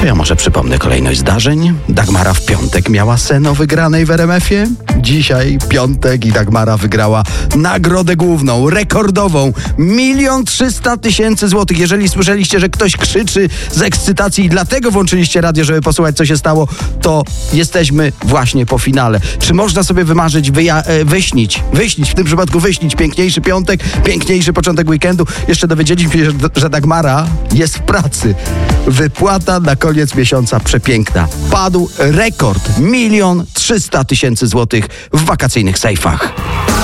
To ja może przypomnę kolejność zdarzeń. Dagmara w piątek miała sen o wygranej w RMF-ie. Dzisiaj piątek i Dagmara wygrała nagrodę główną, rekordową, 1 300 000 złotych. Jeżeli słyszeliście, że ktoś krzyczy z ekscytacji i dlatego włączyliście radio, żeby posłuchać, co się stało, to jesteśmy właśnie po finale. Czy można sobie wymarzyć, wyśnić, w tym przypadku wyśnić piękniejszy piątek, piękniejszy początek weekendu? Jeszcze dowiedzieliśmy się, że Dagmara jest w pracy. Wypłata na koniec miesiąca przepiękna. Padł rekord, 1 300 000 złotych w wakacyjnych sejfach.